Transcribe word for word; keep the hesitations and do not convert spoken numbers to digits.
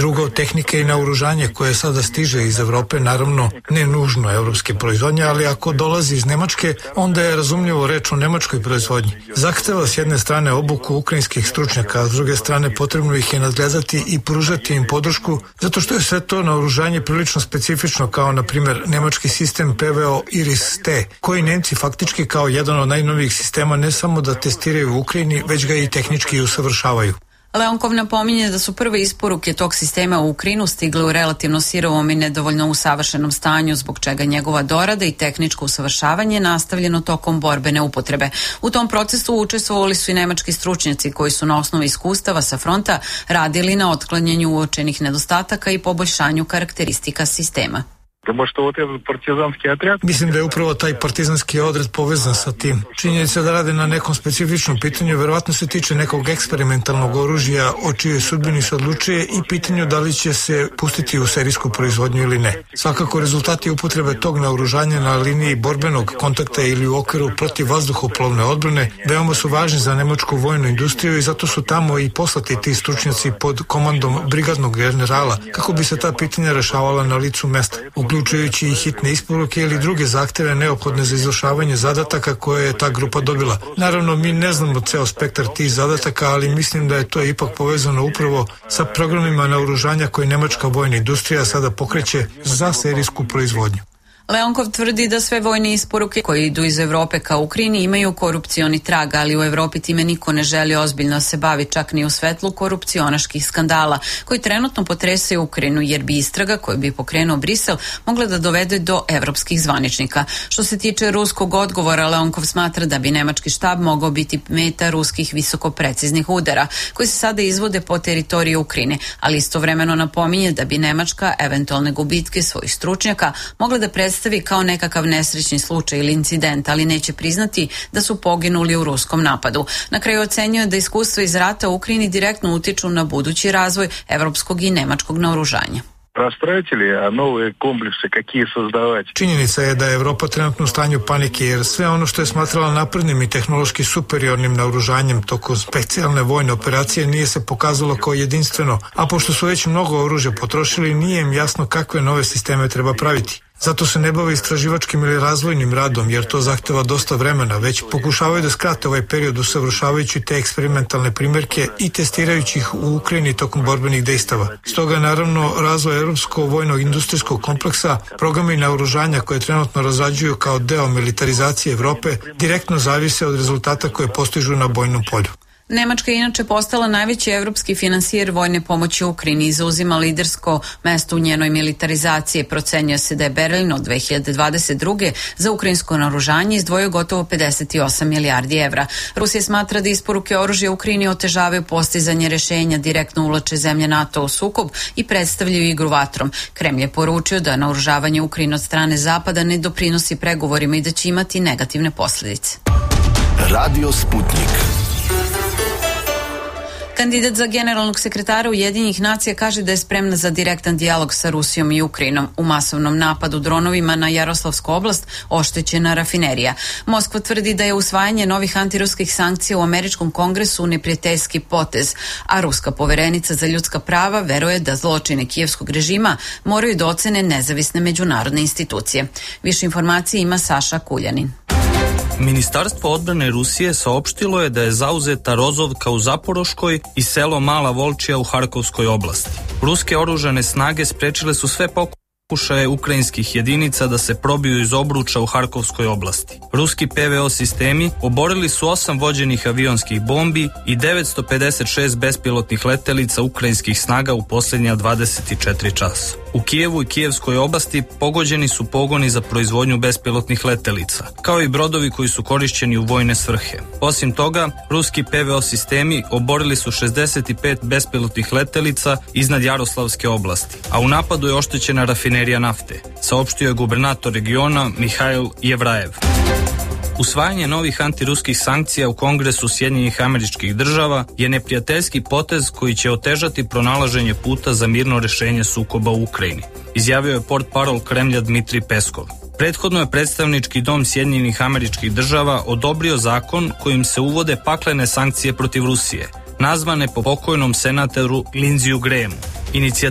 Drugo, tehnike i naoružanje koje sada stiže iz Evrope, naravno ne nužno evropske proizvodnje, ali ako dolazi iz Nemačke, onda je razumljivo reč o nemačkoj proizvodnji. Zahteva s jedne strane obuku ukrajinskih stručnjaka, a s druge strane potrebno ih je nadgledati i pružati im podršku, zato što je sve to naoružanje prilično specifično, kao na primjer nemački sistem P V O Iris-T, koji Nemci faktički kao jedan od najnovijih sistema ne samo da testiraju u Ukrajini, već ga i tehnički usavršavaju. Leonkov napominje da su prve isporuke tog sistema u Ukrajinu stigle u relativno sirovom i nedovoljno usavršenom stanju, zbog čega njegova dorada i tehničko usavršavanje je nastavljeno tokom borbene upotrebe. U tom procesu učestvovali su i nemački stručnjaci koji su na osnovu iskustava sa fronta radili na otklanjanju uočenih nedostataka i poboljšanju karakteristika sistema. Mislim da je upravo taj partizanski odred povezan sa tim. Činjenica da rade na nekom specifičnom pitanju verovatno se tiče nekog eksperimentalnog oružja o čijoj sudbini se odlučuje i pitanju da li će se pustiti u serijsku proizvodnju ili ne. Svakako rezultati upotrebe tog naoružanja na liniji borbenog kontakta ili u okviru protivvazduhoplovne odbrane veoma su važni za nemačku vojnu industriju i zato su tamo i poslati ti stručnjaci pod komandom brigadnog generala kako bi se ta pitanja rešavala na licu mesta, uključujući i hitne isporuke ili druge zahteve neophodne za izvršavanje zadataka koje je ta grupa dobila. Naravno, mi ne znamo ceo spektar tih zadataka, ali mislim da je to ipak povezano upravo sa programima naoružanja koje nemačka vojna industrija sada pokreće za serijsku proizvodnju. Leonkov tvrdi da sve vojne isporuke koje idu iz Evrope ka Ukrajini imaju korupcioni trag, ali u Evropi time niko ne želi ozbiljno se bavi, čak ni u svetlu korupcionaških skandala koji trenutno potresaju Ukrajinu, jer bi istraga koju bi pokrenuo Brisel mogla da dovede do evropskih zvaničnika. Što se tiče ruskog odgovora, Leonkov smatra da bi nemački štab mogao biti meta ruskih visokopreciznih udara koji se sada izvode po teritoriji Ukrajine, ali istovremeno napominje da bi Nemačka eventualne gubitke svojih stručnjaka mogla da predstavi kao nekakav nesrećni slučaj ili incident, ali neće priznati da su poginuli u ruskom napadu. Na kraju ocenjuje da iskustva iz rata u Ukrajini direktno utiču na budući razvoj evropskog i nemačkog naoružanja. Činjenica je da je Evropa trenutno u stanju panike, jer sve ono što je smatrala naprednim i tehnološki superiornim naoružanjem tokom specijalne vojne operacije nije se pokazalo kao jedinstveno, a pošto su već mnogo oružja potrošili, nije im jasno kakve nove sisteme treba praviti. Zato se ne bave istraživačkim ili razvojnim radom, jer to zahteva dosta vremena, već pokušavaju da skrate ovaj period usavršavajući te eksperimentalne primjerke i testirajući ih u Ukrajini tokom borbenih dejstava. Stoga, naravno, razvoj evropskog vojnog industrijskog kompleksa, programi naoružanja koje trenutno razrađuju kao deo militarizacije Evrope, direktno zavise od rezultata koje postižu na bojnom polju. Nemačka je inače postala najveći evropski finansijer vojne pomoći Ukrajini i zauzima lidersko mesto u njenoj militarizaciji. Procenjuje se da je Berlin od dve hiljade dvadeset druge za ukrajinsko naoružanje izdvojio gotovo pedeset osam milijardi evra. Rusija smatra da isporuke oružja Ukrajini otežavaju postizanje rešenja, direktno uvlače zemlje NATO u sukob i predstavljaju igru vatrom. Kremlj je poručio da naoružavanje Ukrajine od strane Zapada ne doprinosi pregovorima i da će imati negativne posljedice. Radio Sputnik. Kandidat za generalnog sekretara Ujedinjenih nacija kaže da je spremna za direktan dijalog sa Rusijom i Ukrajinom. U masovnom napadu dronovima na Jaroslavsku oblast oštećena rafinerija. Moskva tvrdi da je usvajanje novih antiruskih sankcija u američkom kongresu neprijateljski potez, a ruska poverenica za ljudska prava veruje da zločine kijevskog režima moraju da ocene nezavisne međunarodne institucije. Više informacije ima Saša Kuljanin. Ministarstvo odbrane Rusije saopštilo je da je zauzeta Rozovka u Zaporoškoj i selo Mala Volčija u Harkovskoj oblasti. Ruske oružane snage sprečile su sve pokušaje ukrajinskih jedinica da se probiju iz obruča u Harkovskoj oblasti. Ruski P V O sistemi oborili su osam vođenih avionskih bombi i devetsto pedeset šest bespilotnih letelica ukrajinskih snaga u posljednja dvadeset četiri časa. U Kijevu i Kijevskoj oblasti pogođeni su pogoni za proizvodnju bespilotnih letelica, kao i brodovi koji su korišćeni u vojne svrhe. Osim toga, ruski P V O sistemi oborili su šezdeset pet bespilotnih letelica iznad Jaroslavske oblasti, a u napadu je oštećena rafinerija nafte, saopštio je gubernator regiona Mihail Jevrajev. Usvajanje novih antiruskih sankcija u Kongresu Sjedinjenih Američkih Država je neprijateljski potez koji će otežati pronalaženje puta za mirno rešenje sukoba u Ukrajini, izjavio je portparol Kremlja Dmitrij Peskov. Prethodno je predstavnički dom Sjedinjenih Američkih Država odobrio zakon kojim se uvode paklene sankcije protiv Rusije, nazvane po pokojnom senatoru Lindsey Grahamu. Inicijativa